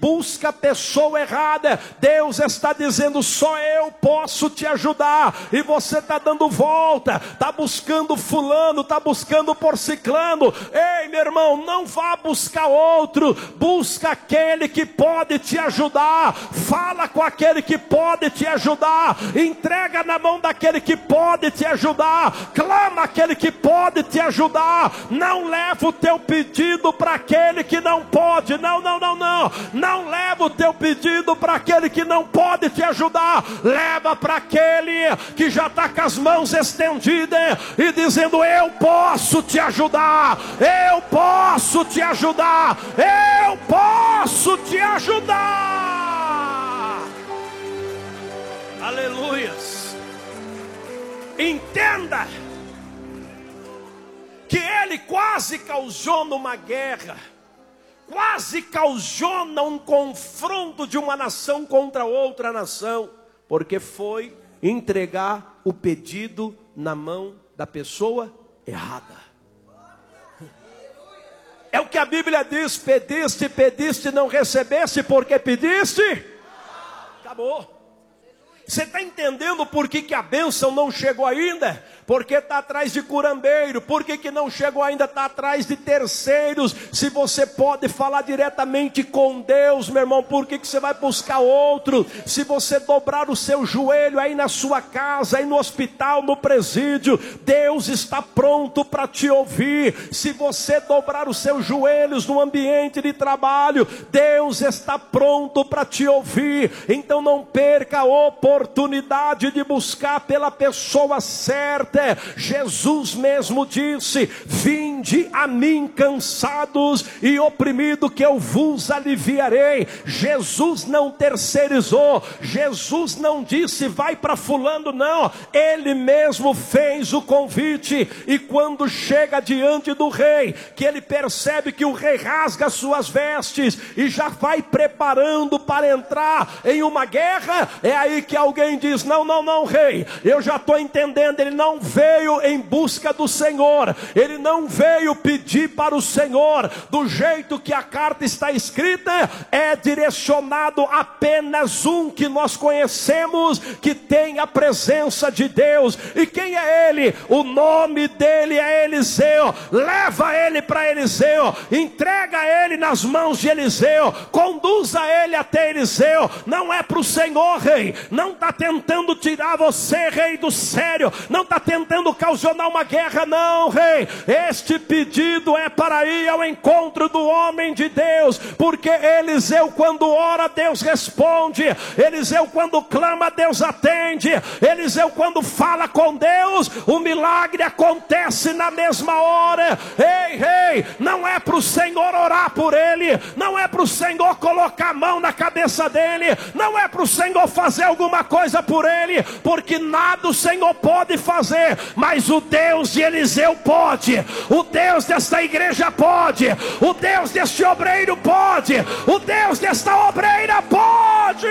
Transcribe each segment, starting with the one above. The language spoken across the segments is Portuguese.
busca a pessoa errada. Deus está dizendo: só eu posso te ajudar. E você está dando volta, está buscando fulano, está buscando por ciclano. Ei, meu irmão, não vá buscar outro, busca aquele que pode te ajudar. Fala com aquele que pode te ajudar, entrega na mão daquele que pode te ajudar, clama aquele que pode te ajudar. Não leva o teu pedido para aquele que não pode. Não leva o teu pedido para aquele que não pode te ajudar. Leva para aquele que já está com as mãos estendidas e dizendo: eu posso te ajudar, eu posso te ajudar, eu posso te ajudar. Aleluias. Entenda que ele quase causou numa guerra, quase causou num confronto de uma nação contra outra nação, porque foi entregar o pedido na mão da pessoa errada. É o que a Bíblia diz: pediste, pediste, não recebeste, porque pediste. Acabou. Você está entendendo por que a bênção não chegou ainda? Porque está atrás de curandeiro. Por que não chegou ainda? Está atrás de terceiros. Se você pode falar diretamente com Deus, meu irmão, por que você vai buscar outro? Se você dobrar o seu joelho aí na sua casa, aí no hospital, no presídio, Deus está pronto para te ouvir. Se você dobrar os seus joelhos no ambiente de trabalho, Deus está pronto para te ouvir. Então não perca a oportunidade de buscar pela pessoa certa. Jesus mesmo disse: vinde a mim cansados e oprimidos, que eu vos aliviarei. Jesus não terceirizou, Jesus não disse vai para fulano, não. Ele mesmo fez o convite. E quando chega diante do rei, que ele percebe que o rei rasga suas vestes e já vai preparando para entrar em uma guerra, é aí que alguém diz: não, rei, eu já estou entendendo. Ele não veio em busca do Senhor, ele não veio pedir para o Senhor. Do jeito que a carta está escrita, é direcionado apenas um que nós conhecemos, que tem a presença de Deus. E quem é ele? O nome dele é Eliseu. Leva ele para Eliseu, entrega ele nas mãos de Eliseu, conduza ele até Eliseu. Não é para o Senhor, rei. Não está tentando tirar você, rei, do sério. Não está tentando causar uma guerra, não, rei. Este pedido é para ir ao encontro do homem de Deus, porque Eliseu, quando ora, Deus responde. Eliseu, quando clama, Deus atende. Eliseu, quando fala com Deus, o milagre acontece na mesma hora. Ei, rei, não é para o Senhor orar por ele, não é para o Senhor colocar a mão na cabeça dele, não é para o Senhor fazer alguma coisa por ele, porque nada o Senhor pode fazer, mas o Deus de Eliseu pode. O Deus desta igreja pode. O Deus deste obreiro pode. O Deus desta obreira pode.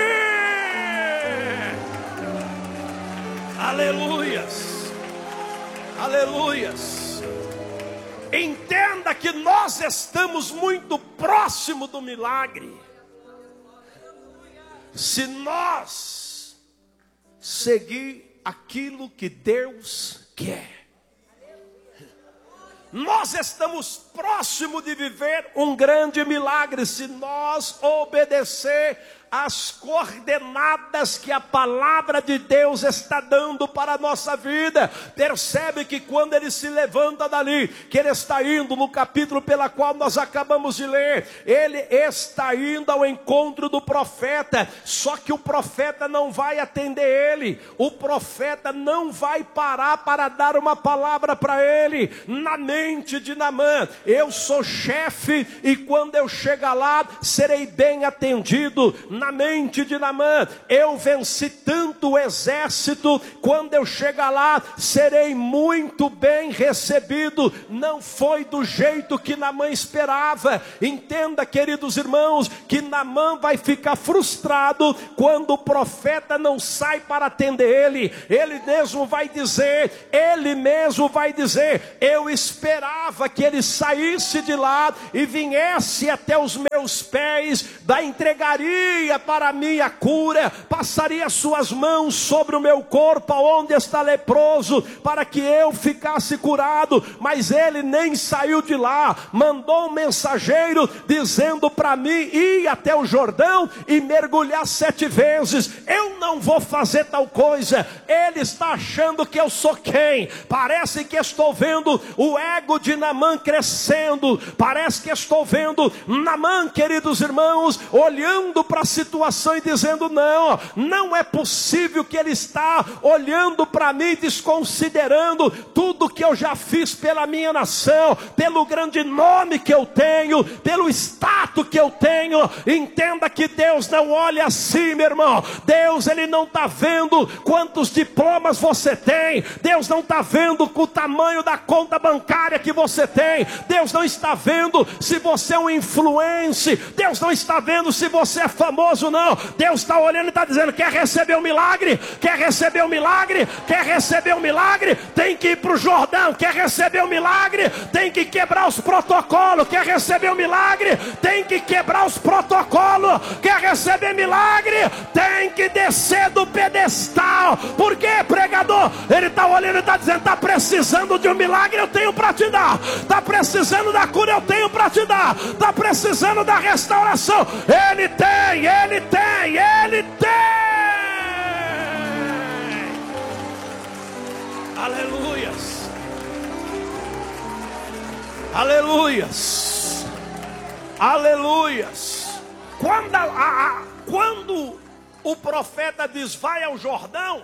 Aleluias. Aleluias. Entenda que nós estamos muito próximo do milagre. Se nós seguir aquilo que Deus quer, nós estamos próximos de viver um grande milagre, se nós obedecer as coordenadas que a palavra de Deus está dando para a nossa vida. Percebe que quando ele se levanta dali, que ele está indo no capítulo pela qual nós acabamos de ler, ele está indo ao encontro do profeta. Só que o profeta não vai atender ele, o profeta não vai parar para dar uma palavra para ele. Na mente de Naamã: eu sou chefe e quando eu chegar lá serei bem atendido. Na mente de Naamã: eu venci tanto o exército, quando eu chegar lá serei muito bem recebido. Não foi do jeito que Naamã esperava. Entenda, queridos irmãos, que Naamã vai ficar frustrado quando o profeta não sai para atender ele. Ele mesmo vai dizer, eu esperava que ele saísse saísse de lá e viesse até os meus pés, da entregaria para mim a cura, passaria suas mãos sobre o meu corpo, onde está leproso, para que eu ficasse curado. Mas ele nem saiu de lá, mandou um mensageiro dizendo para mim ir até o Jordão e mergulhar 7 vezes. Eu não vou fazer tal coisa. Ele está achando que eu sou quem? Parece que estou vendo o ego de Naamã crescendo. Parece que estou vendo Naamã, queridos irmãos, olhando para a situação e dizendo: não é possível que ele está olhando para mim, desconsiderando tudo que eu já fiz pela minha nação, pelo grande nome que eu tenho, pelo status que eu tenho. Entenda que Deus não olha assim, meu irmão. Deus, ele não está vendo quantos diplomas você tem. Deus não está vendo o tamanho da conta bancária que você tem. Deus não está vendo se você é um influencer. Deus não está vendo se você é famoso, não. Deus está olhando e está dizendo: quer receber o milagre? Quer receber o milagre? Quer receber o milagre? Tem que ir para o Jordão. Quer receber o milagre? Tem que quebrar os protocolos. Quer receber o milagre? Tem que quebrar os protocolos. Quer receber milagre? Tem que descer do pedestal. Por quê, pregador? Ele está olhando e está dizendo: está precisando de um milagre, eu tenho para te dar. Está precisando da cura, eu tenho para te dar. Está precisando da restauração, ele tem, ele tem, ele tem. Aleluias, aleluias, aleluias. Quando o profeta diz: vai ao Jordão,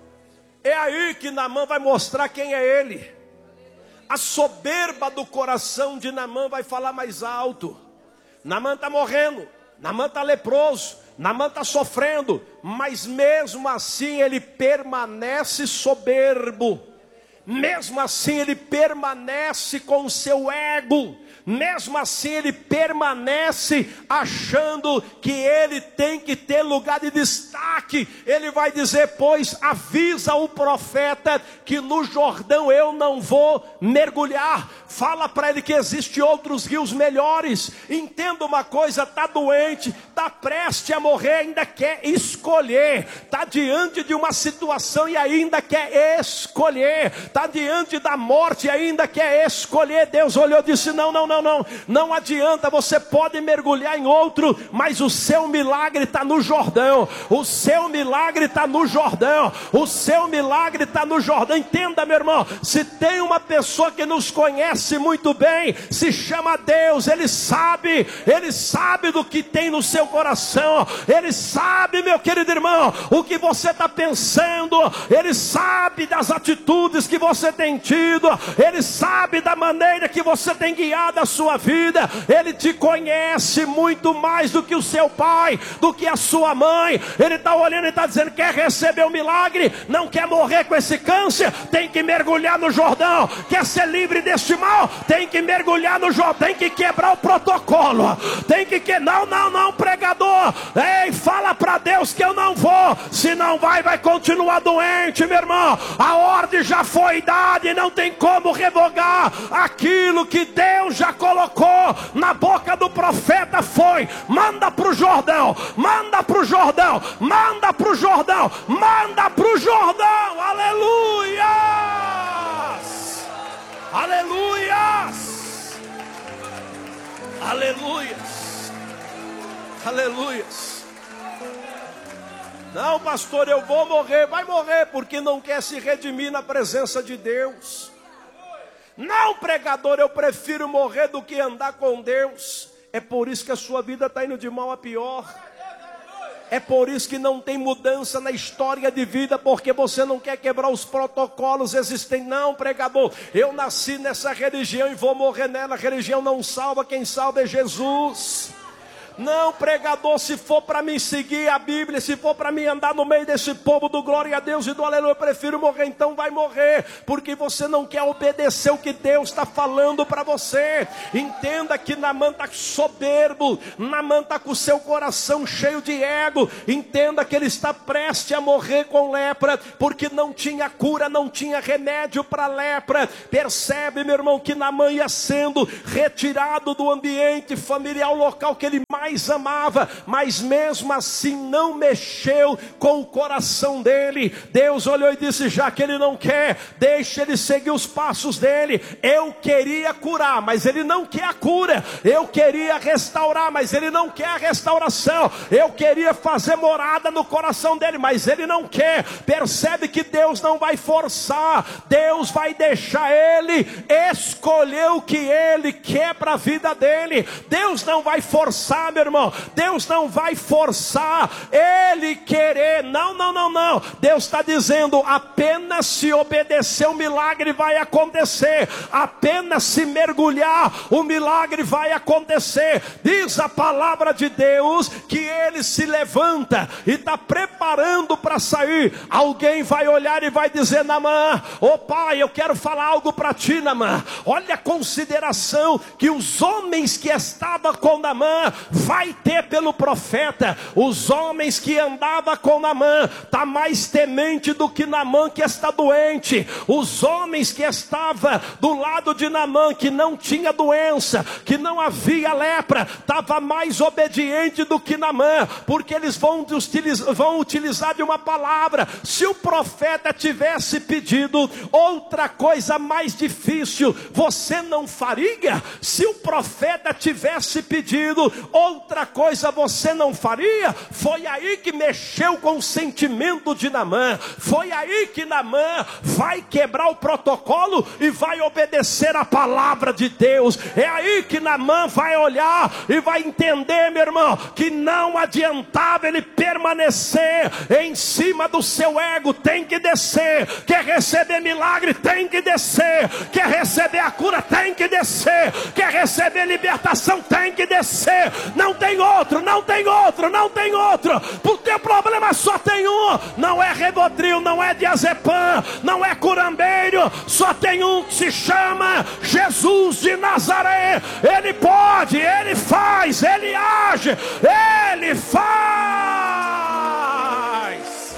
é aí que Naamã vai mostrar quem é ele. A soberba do coração de Naamã vai falar mais alto. Naamã está morrendo, Naamã está leproso, Naamã está sofrendo, mas mesmo assim ele permanece soberbo. Mesmo assim ele permanece com o seu ego. Mesmo assim ele permanece achando que ele tem que ter lugar de destaque. Ele vai dizer: pois avisa o profeta que no Jordão eu não vou mergulhar. Fala para ele que existem outros rios melhores. Entenda uma coisa: está doente, está prestes a morrer, ainda quer escolher. Está diante de uma situação e ainda quer escolher. Está diante da morte e ainda quer escolher. Deus olhou e disse: não adianta, você pode mergulhar em outro, mas o seu milagre está no Jordão. O seu milagre está no Jordão. O seu milagre está no Jordão. Entenda, meu irmão, se tem uma pessoa que nos conhece muito bem, se chama Deus. Ele sabe do que tem no seu coração. Ele sabe, meu querido irmão, o que você está pensando. Ele sabe das atitudes que você tem tido. Ele sabe da maneira que você tem guiado a sua vida. Ele te conhece muito mais do que o seu pai, do que a sua mãe. Ele está olhando e está dizendo: quer receber o milagre? Não quer morrer com esse câncer? Tem que mergulhar no Jordão. Quer ser livre deste mal? Tem que mergulhar no Jordão. Tem que quebrar o protocolo. Tem que não, pregador. Ei, fala para Deus que eu não vou. Se não vai continuar doente, meu irmão. A ordem já foi dada e não tem como revogar. Aquilo que Deus já colocou na boca do profeta foi: manda para o Jordão, manda para o Jordão, manda para o Jordão, manda para o Jordão. Aleluias, aleluias, aleluias, aleluias. Não, pastor, eu vou morrer. Vai morrer porque não quer se redimir na presença de Deus. Não, pregador, eu prefiro morrer do que andar com Deus. É por isso que a sua vida está indo de mal a pior. É por isso que não tem mudança na história de vida, porque você não quer quebrar os protocolos existentes. Não, pregador, eu nasci nessa religião e vou morrer nela. A religião não salva, quem salva é Jesus. Não, pregador, se for para mim seguir a Bíblia, se for para mim andar no meio desse povo do glória a Deus e do aleluia, eu prefiro morrer. Então vai morrer, porque você não quer obedecer o que Deus está falando para você. Entenda que Naamã está soberbo, Naamã está com o seu coração cheio de ego. Entenda que ele está prestes a morrer com lepra, porque não tinha cura, não tinha remédio para lepra. Percebe, meu irmão, que Naamã ia sendo retirado do ambiente familiar local que ele mais amava, mas mesmo assim não mexeu com o coração dele. Deus olhou e disse: já que ele não quer, deixa ele seguir os passos dele. Eu queria curar, mas ele não quer a cura. Eu queria restaurar, mas ele não quer a restauração. Eu queria fazer morada no coração dele, mas ele não quer. Percebe que Deus não vai forçar, Deus vai deixar ele escolher o que ele quer para a vida dele. Deus não vai forçar, meu irmão. Deus não vai forçar ele querer. Não. Deus está dizendo: apenas se obedecer, o milagre vai acontecer. Apenas se mergulhar, o milagre vai acontecer. Diz a palavra de Deus que ele se levanta e está preparando para sair. Alguém vai olhar e vai dizer: Naamã, ô pai, eu quero falar algo para ti, Naamã. Olha a consideração que os homens que estavam com Naamã vai ter pelo profeta. Os homens que andavam com Naamã está mais temente do que Naamã que está doente. Os homens que estavam do lado de Naamã, que não tinha doença, que não havia lepra, estava mais obediente do que Naamã, porque eles vão utilizar de uma palavra. Se o profeta tivesse pedido outra coisa mais difícil, você não faria? Se o profeta tivesse pedido outra coisa, você não faria? Foi aí que mexeu com o sentimento de Naamã. Foi aí que Naamã vai quebrar o protocolo e vai obedecer a palavra de Deus. É aí que Naamã vai olhar e vai entender, meu irmão, que não adiantava ele permanecer em cima do seu ego. Tem que descer. Quer receber milagre? Tem que descer. Quer receber a cura? Tem que descer. Quer receber libertação? Tem que descer. Não tem outro, não tem outro, não tem outro. O teu problema só tem um. Não é Rivotril, não é diazepam, não é curambeiro. Só tem um que se chama Jesus de Nazaré. Ele pode, ele faz, ele age, ele faz.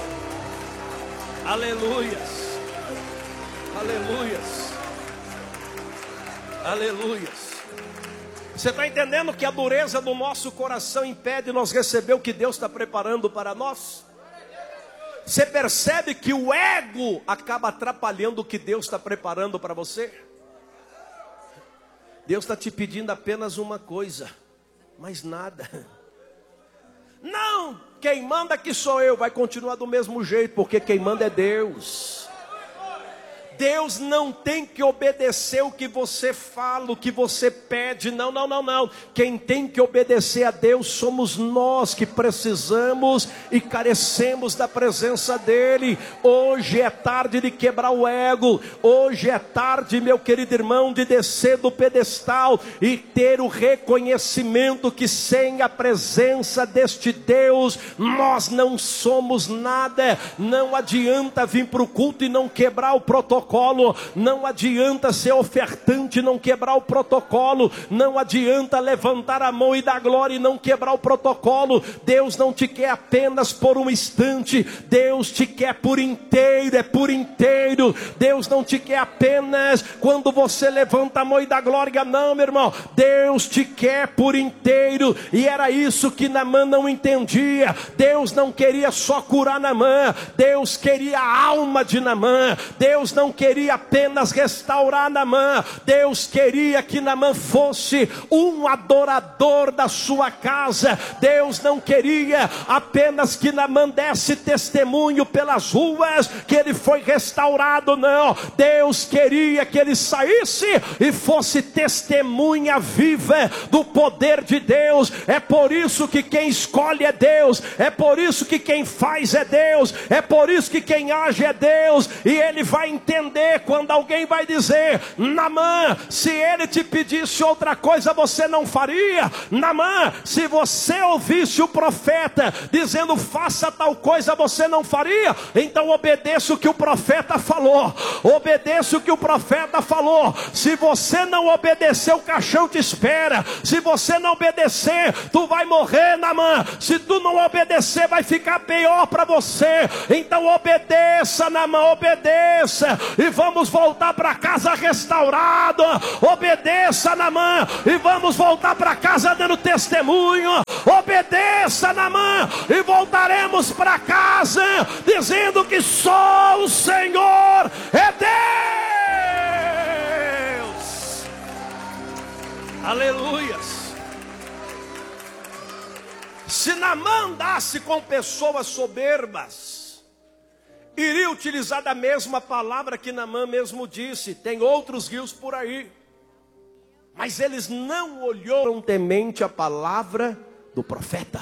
Aleluias, aleluias, aleluias. Você está entendendo que a dureza do nosso coração impede nós receber o que Deus está preparando para nós? Você percebe que o ego acaba atrapalhando o que Deus está preparando para você? Deus está te pedindo apenas uma coisa, mais nada. Não, quem manda aqui sou eu, vai continuar do mesmo jeito, porque quem manda é Deus. Deus não tem que obedecer o que você fala, o que você pede. Não. Quem tem que obedecer a Deus somos nós, que precisamos e carecemos da presença dEle. Hoje é tarde de quebrar o ego. Hoje é tarde, meu querido irmão, de descer do pedestal e ter o reconhecimento que sem a presença deste Deus nós não somos nada. Não adianta vir para o culto e não quebrar o protocolo. Não adianta ser ofertante e não quebrar o protocolo. Não adianta levantar a mão e dar glória e não quebrar o protocolo. Deus não te quer apenas por um instante. Deus te quer por inteiro, é por inteiro. Deus não te quer apenas quando você levanta a mão e dá glória. Não, meu irmão, Deus te quer por inteiro. E era isso que Naamã não entendia. Deus não queria só curar Naamã, Deus queria a alma de Naamã. Deus não queria apenas restaurar Naamã, Deus queria que Naamã fosse um adorador da sua casa. Deus não queria apenas que Naamã desse testemunho pelas ruas que ele foi restaurado, não. Deus queria que ele saísse e fosse testemunha viva do poder de Deus. É por isso que quem escolhe é Deus, é por isso que quem faz é Deus, é por isso que quem age é Deus. E ele vai entender entender quando alguém vai dizer: Naamã, se ele te pedisse outra coisa, você não faria? Naamã, se você ouvisse o profeta dizendo faça tal coisa, você não faria? Então obedeça o que o profeta falou. Obedeça o que o profeta falou. Se você não obedecer, o caixão te espera. Se você não obedecer, tu vai morrer, Naamã. Se tu não obedecer, vai ficar pior para você. Então obedeça, Naamã, obedeça, e vamos voltar para casa restaurado. Obedeça, Naamã, e vamos voltar para casa dando testemunho. Obedeça, Naamã, e voltaremos para casa dizendo que só o Senhor é Deus. Aleluias. Se Naamã andasse com pessoas soberbas, iria utilizar da mesma palavra que Naamã mesmo disse: tem outros rios por aí. Mas eles não olharam temente a palavra do profeta.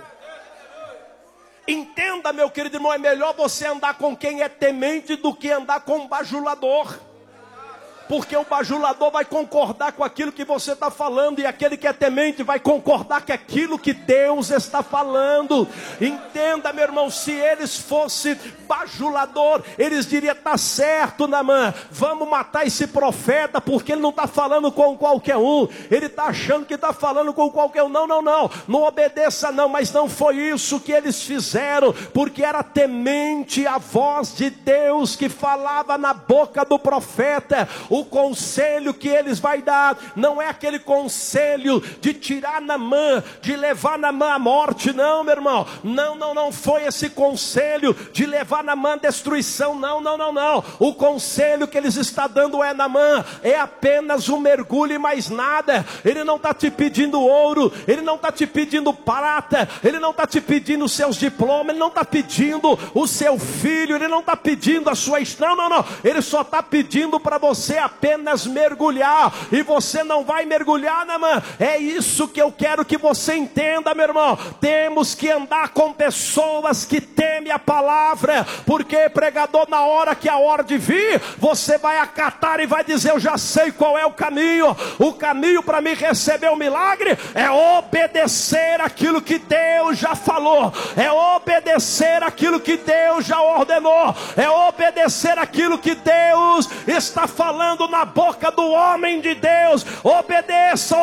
Entenda, meu querido irmão, é melhor você andar com quem é temente do que andar com um bajulador. Porque o bajulador vai concordar com aquilo que você está falando, e aquele que é temente vai concordar com aquilo que Deus está falando. Entenda, meu irmão, se eles fossem bajulador, eles diriam: tá certo, Naamã, vamos matar esse profeta, porque ele não está falando com qualquer um, ele está achando que está falando com qualquer um. Não obedeça não. Mas não foi isso que eles fizeram, porque era temente a voz de Deus que falava na boca do profeta. O conselho que eles vai dar não é aquele conselho de tirar Naamã, de levar Naamã à morte, não, meu irmão. Não foi esse conselho de levar Naamã à destruição, não. O conselho que eles estão dando é: Naamã, é apenas um mergulho e mais nada. Ele não está te pedindo ouro, ele não está te pedindo prata, ele não está te pedindo os seus diplomas, ele não está pedindo o seu filho, ele não está pedindo a sua... Não. Ele só está pedindo para você apenas mergulhar. E você não vai mergulhar, Naamã. É isso que eu quero que você entenda, meu irmão. Temos que andar com pessoas que temem a palavra, porque, pregador, na hora que a ordem vir, você vai acatar e vai dizer: eu já sei qual é o caminho. O caminho para mim receber o milagre é obedecer aquilo que Deus já falou, é obedecer aquilo que Deus já ordenou, é obedecer aquilo que Deus está falando na boca do homem de Deus. Obedeça,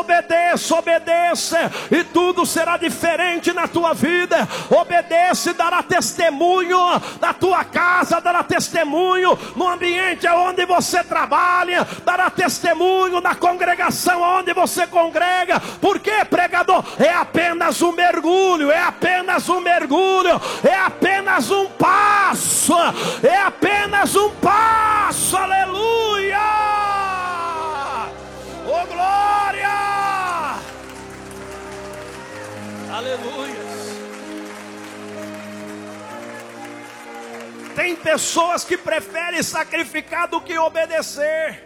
e tudo será diferente na tua vida. Obedeça e dará testemunho na tua casa, dará testemunho no ambiente onde você trabalha, dará testemunho na congregação onde você congrega. Por quê, pregador? É apenas um mergulho, é apenas um passo, aleluia, oh glória, aleluia. Tem pessoas que preferem sacrificar do que obedecer.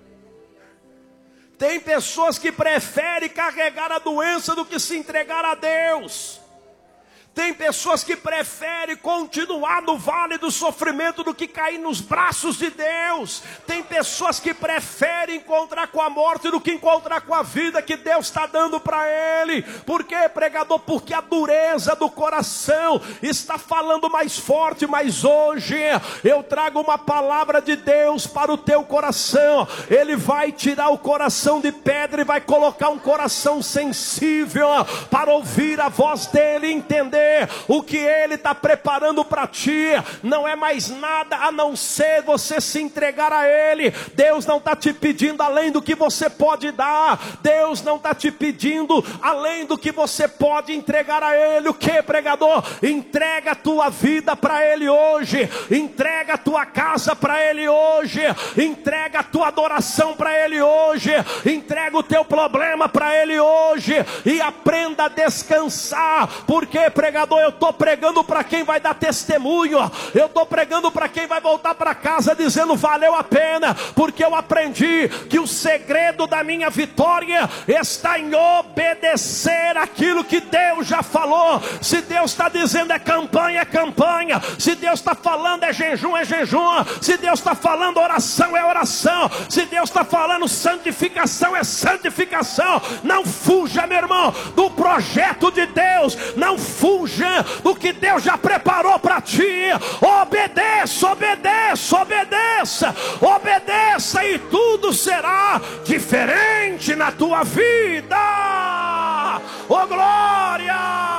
Tem pessoas que preferem carregar a doença do que se entregar a Deus. Tem pessoas que preferem continuar no vale do sofrimento do que cair nos braços de Deus. Tem pessoas que preferem encontrar com a morte do que encontrar com a vida que Deus está dando para ele. Por quê, pregador? Porque a dureza do coração está falando mais forte. Mas hoje eu trago uma palavra de Deus para o teu coração. Ele vai tirar o coração de pedra e vai colocar um coração sensível para ouvir a voz dele e entender o que ele está preparando para ti. Não é mais nada a não ser você se entregar a ele. Deus não está te pedindo além do que você pode dar. Deus não está te pedindo além do que você pode entregar a ele. O que, pregador? Entrega a tua vida para ele hoje. Entrega a tua casa para ele hoje. Entrega a tua adoração para ele hoje. Entrega o teu problema para ele hoje. E aprenda a descansar. Porque, pregador, pregador, eu estou pregando para quem vai dar testemunho. Eu estou pregando para quem vai voltar para casa dizendo: valeu a pena, porque eu aprendi que o segredo da minha vitória está em obedecer aquilo que Deus já falou. Se Deus está dizendo é campanha, é campanha. Se Deus está falando é jejum, é jejum. Se Deus está falando oração, é oração. Se Deus está falando santificação, é santificação. Não fuja, meu irmão, do projeto de Deus. Não fuja do que Deus já preparou para ti. Obedeça, obedeça, obedeça. Obedeça e tudo será diferente na tua vida. Oh, glória!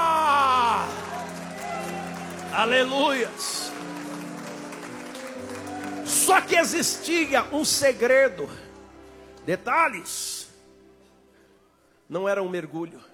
Aleluias! Só que existia um segredo. Detalhes. Não era um mergulho.